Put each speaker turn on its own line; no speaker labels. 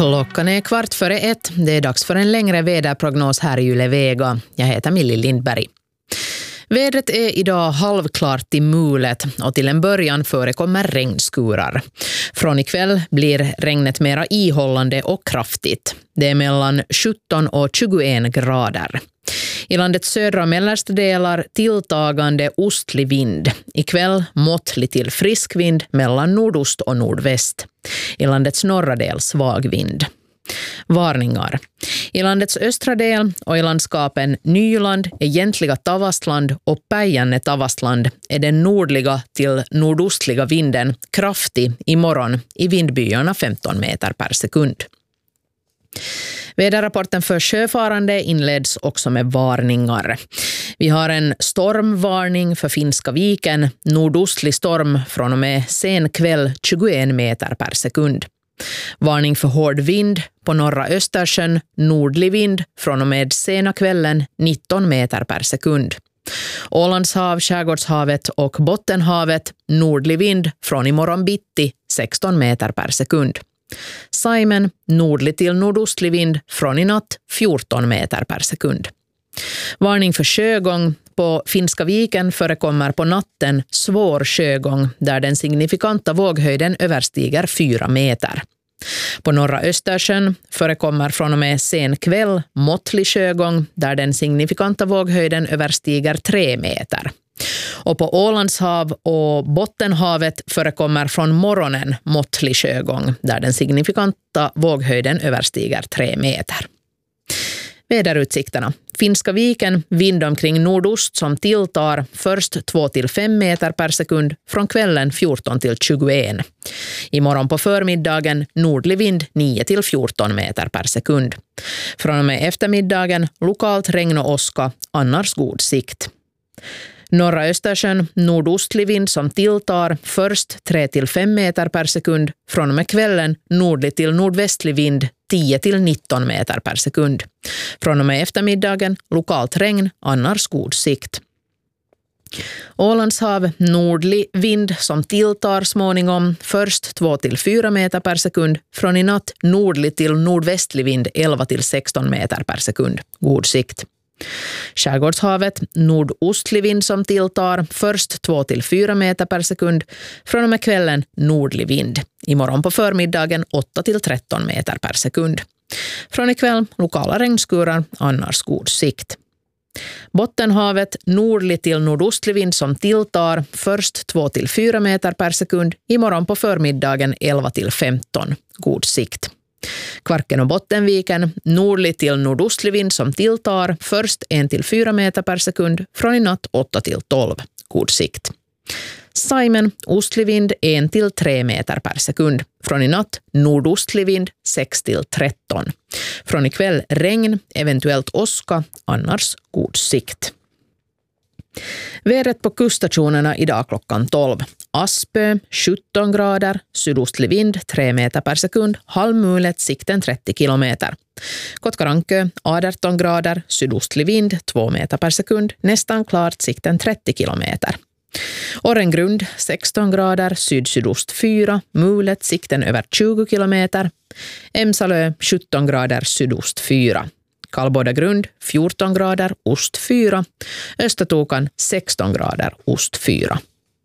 Klockan är 1:15. Det är dags för en längre väderprognos här i Yle Vega. Jag heter Millie Lindberg. Vädret är idag halvklart i mulet och till en början förekommer regnskurar. Från ikväll blir regnet mera ihållande och kraftigt. Det är mellan 17 och 21 grader. I landets södra och mellersta delar tilltagande ostlig vind. Ikväll måttlig till frisk vind mellan nordost och nordväst. I landets norra del svag vind. Varningar. I landets östra del och i landskapen Nyland, Egentliga Tavastland och Päijänne Tavastland är den nordliga till nordostliga vinden kraftig imorgon i vindbyarna 15 meter per sekund. Väderrapporten för sjöfarande inleds också med varningar. Vi har en stormvarning för Finska viken, nordostlig storm från och med sen kväll 21 meter per sekund. Varning för hård vind på norra Östersjön, nordlig vind från och med sena kvällen 19 meter per sekund. Ålandshav, Skärgårdshavet och Bottenhavet, nordlig vind från imorgon bitti 16 meter per sekund. Saimen, nordlig till nordostlig vind från i natt 14 meter per sekund. Varning för sjögång. På Finska viken förekommer på natten svår sjögång där den signifikanta våghöjden överstiger 4 meter. På norra Östersjön förekommer från och med sen kväll måttlig sjögång där den signifikanta våghöjden överstiger 3 meter. Och på Ålandshav och Bottenhavet förekommer från morgonen måttlig sjögång där den signifikanta våghöjden överstiger 3 meter. Väderutsikterna. Finska viken, vind omkring nordost som tilltar, först 2-5 meter per sekund, från kvällen 14-21. Imorgon på förmiddagen, nordlig vind 9-14 meter per sekund. Från och med eftermiddagen, lokalt regn och åska, annars god sikt. Norra Östersjön, nordostlig vind som tilltar, först 3-5 meter per sekund, från och med kvällen nordlig till nordvästlig vind 10-19 meter per sekund. Från och med eftermiddagen, lokalt regn, annars god sikt. Ålandshav, nordlig vind som tilltar småningom, först 2-4 meter per sekund, från i natt nordlig till nordvästlig vind 11-16 meter per sekund, god sikt. Skärgårdshavet, nordostlig vind som tilltar, först 2-4 meter per sekund, från och med kvällen nordlig vind. Imorgon på förmiddagen 8-13 meter per sekund. Från ikväll lokala regnskurar, annars god sikt. Bottenhavet, nordlig till nordostlig vind som tilltar, först 2-4 meter per sekund, imorgon på förmiddagen 11-15, god sikt. Kvarken och Bottenviken, nordlig till nordostlig vind som tilltar, först 1-4 meter per sekund, från i natt 8-12, god sikt. Saimen, ostlig vind 1-3 meter per sekund, från i natt nordostlig vind 6-13. Från ikväll regn, eventuellt åska, annars god sikt. Vädret på kuststationerna idag klockan 12. Aspö 17 grader, sydostlig vind 3 meter per sekund, halvmulet, sikten 30 kilometer. Kotkarankö 18 grader, sydostlig vind 2 meter per sekund, nästan klart, sikten 30 kilometer. Orrengrund 16 grader, syd-sydost 4, mulet, sikten över 20 kilometer. Emsalö 17 grader, sydost 4. Kallbådagrund 14 grader, ost 4. Östertokan 16 grader, ost 4.